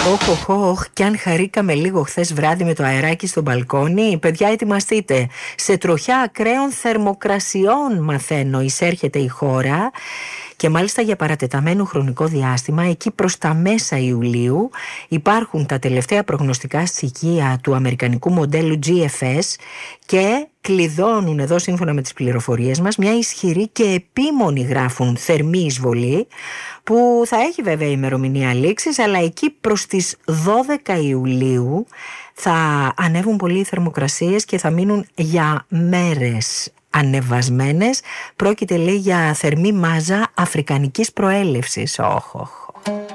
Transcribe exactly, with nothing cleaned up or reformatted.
Όχ, όχ, όχ, κι αν χαρήκαμε λίγο χθες βράδυ με το αεράκι στο μπαλκόνι, παιδιά ετοιμαστείτε. Σε τροχιά ακραίων θερμοκρασιών, μαθαίνω, εισέρχεται η χώρα. Και μάλιστα για παρατεταμένο χρονικό διάστημα, εκεί προς τα μέσα Ιουλίου, υπάρχουν τα τελευταία προγνωστικά στοιχεία του αμερικανικού μοντέλου τζι εφ ες και κλειδώνουν εδώ, σύμφωνα με τις πληροφορίες μας, μια ισχυρή και επίμονη, γράφουν, θερμή εισβολή, που θα έχει βέβαια ημερομηνία λήξης, αλλά εκεί προς τις δώδεκα Ιουλίου θα ανέβουν πολύ οι θερμοκρασίες και θα μείνουν για μέρες ανεβασμένες. Πρόκειται, λέει, για θερμή μάζα αφρικανικής προέλευσης. Όχ, όχ.